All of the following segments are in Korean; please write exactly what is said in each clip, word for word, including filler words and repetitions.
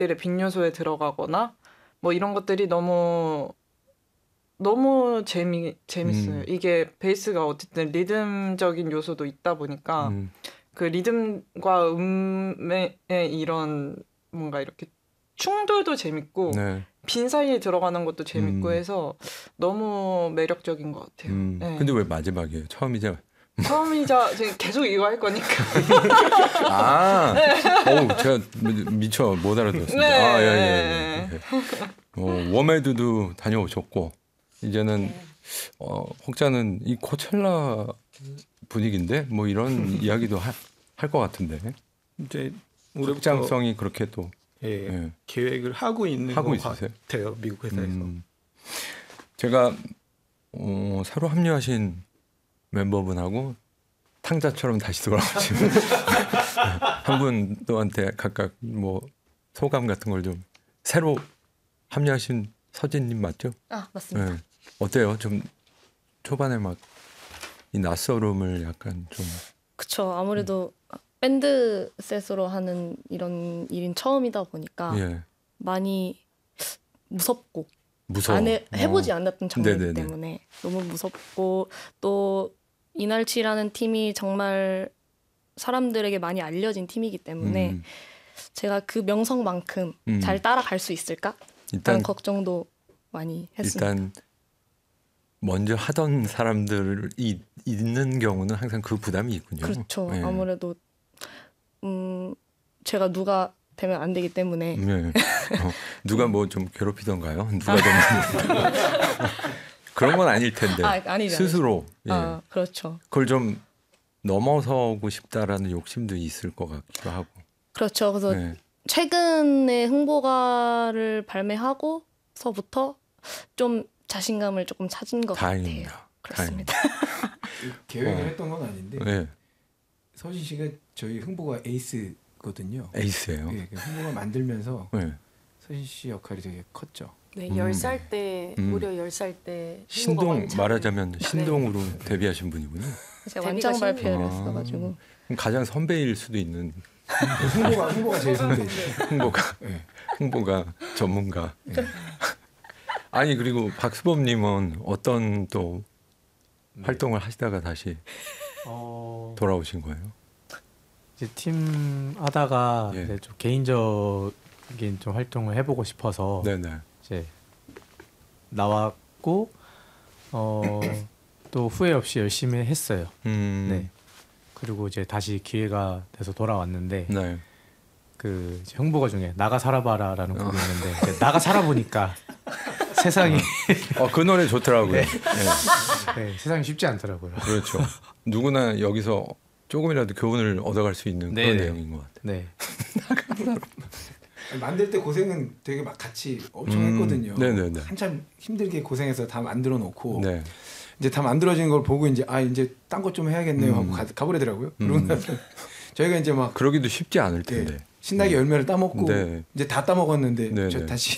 음악들의 빈 요소에 들어가거나 뭐 이런 것들이 너무 너무 재미 재밌어요. 음. 이게 베이스가 어쨌든 리듬적인 요소도 있다 보니까 음. 그 리듬과 음의 이런 뭔가 이렇게 충돌도 재밌고 네. 빈 사이에 들어가는 것도 재밌고 음. 해서 너무 매력적인 것 같아요. 음. 네. 근데 왜 마지막이에요? 처음이죠? 처음이자 지금 계속 이거 할 거니까. 아, 어, 제가 미처 못 알아들었습니다. 네. 아, 예, 예, 예. 어, 웜에드도 다녀오셨고 이제는 네. 어, 혹자는 이 코첼라 분위기인데 뭐 이런 이야기도 할 것 같은데 이제 올해부터 확장성이 그렇게 또 예, 예. 계획을 하고 있는 하고 것 있으세요? 같아요. 미국 회사에서. 음, 제가 어, 새로 합류하신 멤버분하고 탕자처럼 다시 돌아오시면 한 분한테 각각 뭐 소감 같은 걸 좀 새로 합류하신 서진님 맞죠? 아 맞습니다. 네. 어때요? 좀 초반에 막 이 낯설음을 약간 좀 그쵸. 아무래도 밴드 셋으로 하는 이런 일인 처음이다 보니까 예. 많이 무섭고 무서워. 안 해, 해보지 어. 않았던 장르이기 네네네. 때문에 너무 무섭고 또 이날치라는 팀이 정말 사람들에게 많이 알려진 팀이기 때문에 음, 제가 그 명성만큼 음. 잘 따라갈 수 있을까? 일단 라는 걱정도 많이 했습니다. 일단 먼저 하던 사람들이 있는 경우는 항상 그 부담이 있군요. 그렇죠. 예. 아무래도 음, 제가 누가 되면 안 되기 때문에 네. 어, 누가 뭐 좀 괴롭히던가요? 누가 좀 그런 건 아닐 텐데 아, 아니죠, 스스로 예. 아, 그렇죠. 그걸 좀 넘어서고 싶다라는 욕심도 있을 것 같기도 하고. 그렇죠. 그래서 네. 최근에 흥보가를 발매하고서부터 좀 자신감을 조금 찾은 것 다행입니다. 같아요. 그렇습니다. 계획을 어. 했던 건 아닌데 네. 서진 씨가 저희 흥보가 에이스거든요. 에이스예요. 예, 그 흥보가 만들면서 네. 서진 씨 역할이 되게 컸죠. 네, 음. 열 살 때 음. 무려 열 살 때 신동 말하자면 신동으로 네. 데뷔하신 분이군요. 제가 데뷔가 완장 발표를 신동. 했어가지고 그럼 가장 선배일 수도 있는 흥보가 흥보가 제일 선배죠. 흥보가 네. 흥보가 전문가. 네. 아니 그리고 박수범님은 어떤 또 네. 활동을 하시다가 다시 어, 돌아오신 거예요? 이제 팀 하다가 예. 이제 좀 개인적인 좀 활동을 해보고 싶어서 네네. 이제 나왔고 어, 또 후회 없이 열심히 했어요. 음, 네. 그리고 이제 다시 기회가 돼서 돌아왔는데 네. 그 이제 흥보가 중에 나가 살아봐라라는 곡이 있는데 이제 나가 살아보니까 세상이 어, 그 노래 좋더라고요. 네. 네. 네, 세상이 쉽지 않더라고요. 그렇죠. 누구나 여기서 조금이라도 교훈을 얻어갈 수 있는 그런 네네. 내용인 것 같아요. 네. 만들 때 고생은 되게 막 같이 엄청 음, 했거든요. 네네네. 한참 힘들게 고생해서 다 만들어 놓고 네. 이제 다 만들어진 걸 보고 이제 아 이제 딴 것 좀 해야겠네요 하고 음. 가, 가버리더라고요. 그러고 음. 나서 저희가 이제 막 그러기도 쉽지 않을 예, 텐데. 신나게 네. 열매를 따먹고 네. 이제 다 따먹었는데 네네. 저 다시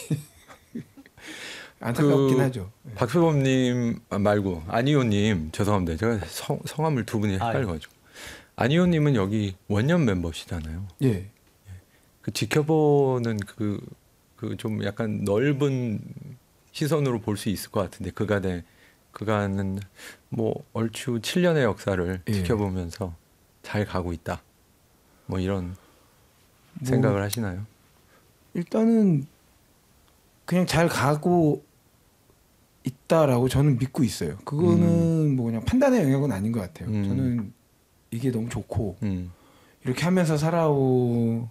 안타깝긴 그 하죠. 예. 박수범님 말고 아니오님 죄송합니다. 제가 성, 성함을 두 분이 헷갈려가지고. 아니오님은 여기 원년 멤버시잖아요. 예. 그 지켜보는 그 그 좀 약간 넓은 시선으로 볼 수 있을 것 같은데 그간의 그간은 뭐 얼추 칠 년의 역사를 예. 지켜보면서 잘 가고 있다. 뭐 이런 뭐, 생각을 하시나요? 일단은 그냥 잘 가고 있다라고 저는 믿고 있어요. 그거는 뭐 그냥 판단의 영역은 아닌 것 같아요. 음. 저는 이게 너무 좋고 음. 이렇게 하면서 살아오는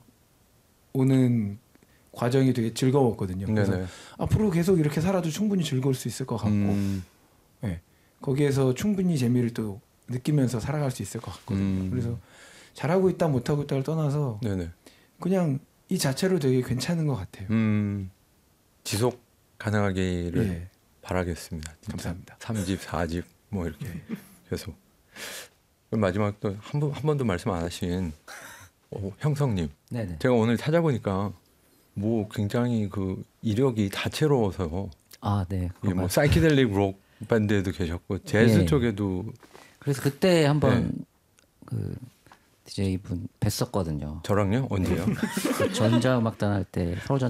과정이 되게 즐거웠거든요. 그래서 네네. 앞으로 계속 이렇게 살아도 충분히 즐거울 수 있을 것 같고 음. 네. 거기에서 충분히 재미를 또 느끼면서 살아갈 수 있을 것 같거든요. 음. 그래서 잘하고 있다 못하고 있다를 떠나서 네네. 그냥 이 자체로 되게 괜찮은 것 같아요. 음. 지속 가능하기를 예. 바라겠습니다. 진짜. 감사합니다. 삼 집, 사 집 뭐 이렇게 예. 계속. 그럼 마지막 또 한 번 한 번도 말씀 안 하신 어, 형성님. 네네. 제가 오늘 찾아보니까 뭐 굉장히 그 이력이 다채로워서 아, 네. 이게 그런가요? 뭐 사이키델릭 록 밴드에도 계셨고 재즈 예. 쪽에도 그래서 그때 한번 네. 그 디제이분 뵀었거든요. 저랑요? 언제요? 그 전자음악단 할 때 서울